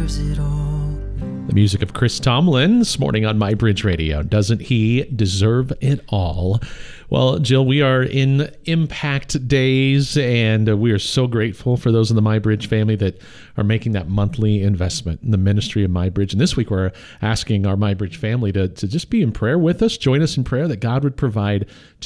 deserves it all. The music of Chris Tomlin this morning on MyBridge Radio. Doesn't he deserve it all? Well, Jill, we are in Impact Days, and we are so grateful for those in the MyBridge family that are making that monthly investment in the ministry of MyBridge. And this week, we're asking our MyBridge family to just be in prayer with us, join us in prayer that God would provide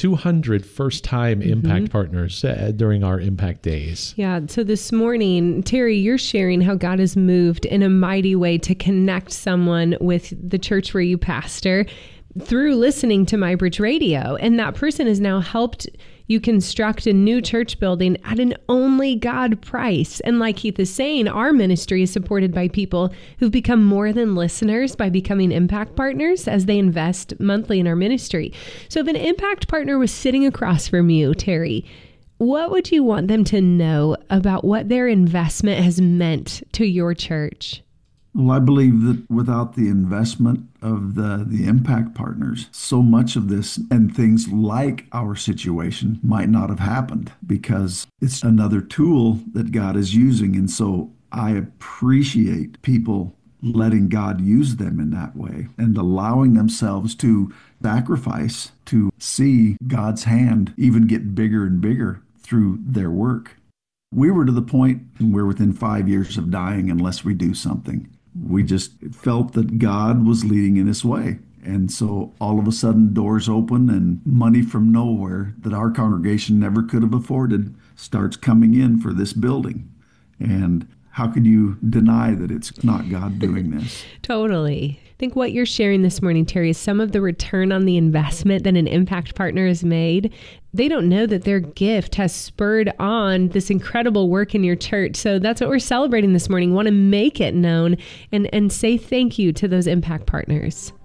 200 first-time Impact partners during our Impact Days. Yeah, so this morning, Terry, you're sharing how God has moved in a mighty way to connect someone with the church where you pastor through listening to MyBridge Radio. And that person has now helped you construct a new church building at an only God price. And like Keith is saying, our ministry is supported by people who've become more than listeners by becoming impact partners as they invest monthly in our ministry. So if an impact partner was sitting across from you, Terry, what would you want them to know about what their investment has meant to your church? Well, I believe that without the investment of the impact partners, so much of this and things like our situation might not have happened, because it's another tool that God is using. And so I appreciate people letting God use them in that way and allowing themselves to sacrifice to see God's hand even get bigger and bigger through their work. We were to the point where within 5 years of dying unless we do something. We just felt that God was leading in this way. And so all of a sudden doors open and money from nowhere that our congregation never could have afforded starts coming in for this building. And how could you deny that it's not God doing this? Totally. I think what you're sharing this morning, Terry, is some of the return on the investment that an impact partner has made. They don't know that their gift has spurred on this incredible work in your church. So that's what we're celebrating this morning. Want to make it known and say thank you to those impact partners.